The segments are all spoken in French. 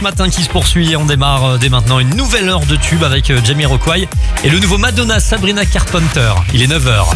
matin qui se poursuit. On démarre dès maintenant une nouvelle heure de tube avec Jamiroquai et le nouveau Madonna, Sabrina Carpenter. Il est 9h.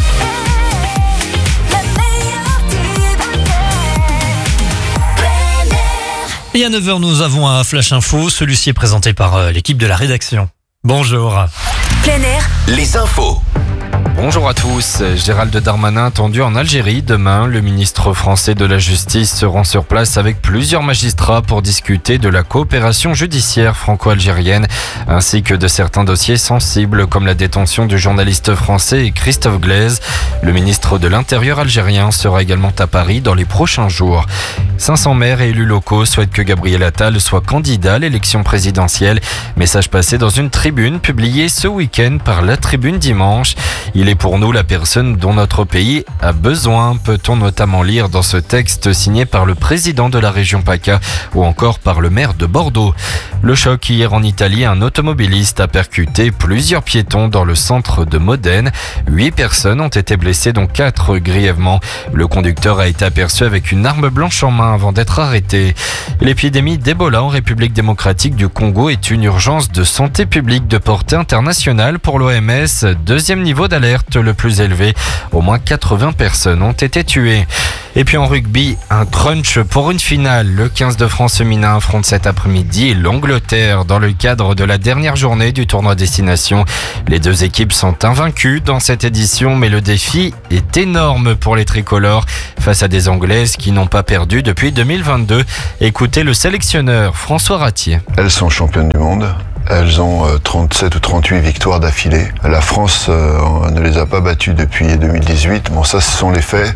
Et à 9h, nous avons un Flash Info. Celui-ci est présenté par l'équipe de la rédaction. Bonjour. Plein air. Les infos. Bonjour à tous. Gérald Darmanin attendu en Algérie. Demain, le ministre français de la Justice se rend sur place avec plusieurs magistrats pour discuter de la coopération judiciaire franco-algérienne ainsi que de certains dossiers sensibles comme la détention du journaliste français Christophe Glaise. Le ministre de l'Intérieur algérien sera également à Paris dans les prochains jours. 500 maires et élus locaux souhaitent que Gabriel Attal soit candidat à l'élection présidentielle. Message passé dans une tribune publiée ce week-end par La Tribune dimanche. Il est pour nous la personne dont notre pays a besoin, peut-on notamment lire dans ce texte signé par le président de la région PACA ou encore par le maire de Bordeaux. Le choc hier en Italie, un automobiliste a percuté plusieurs piétons dans le centre de Modène. 8 personnes ont été blessées, dont 4 grièvement. Le conducteur a été aperçu avec une arme blanche en main avant d'être arrêté. L'épidémie d'Ebola en République démocratique du Congo est une urgence de santé publique de portée internationale pour l'OMS. Deuxième niveau d'alerte le plus élevé. Au moins 80 personnes ont été tuées. Et puis en rugby, un crunch pour une finale. Le 15 de France féminin affronte cet après-midi l'Angleterre dans le cadre de la dernière journée du tournoi destination. Les deux équipes sont invaincues dans cette édition, mais le défi est énorme pour les tricolores face à des Anglaises qui n'ont pas perdu depuis 2022. Écoutez le sélectionneur François Ratier. Elles sont championnes du monde. Elles ont 37 ou 38 victoires d'affilée. La France ne les a pas battues depuis 2018. Bon, ça, ce sont les faits.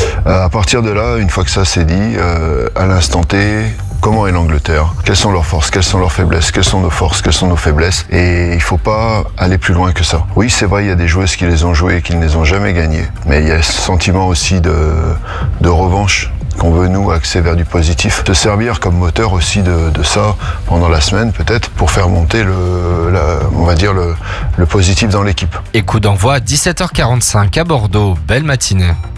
À partir de là, une fois que ça c'est dit, à l'instant T, comment est l'Angleterre? Quelles sont leurs forces? Quelles sont leurs faiblesses? Quelles sont nos forces? Quelles sont nos faiblesses? Et il ne faut pas aller plus loin que ça. Oui, c'est vrai, il y a des joueuses qui les ont jouées et qui ne les ont jamais gagnées. Mais il y a ce sentiment aussi de revanche qu'on veut nous axer vers du positif, se servir comme moteur aussi de ça pendant la semaine peut-être pour faire monter le positif dans l'équipe. Et coup d'envoi à 17h45 à Bordeaux. Belle matinée.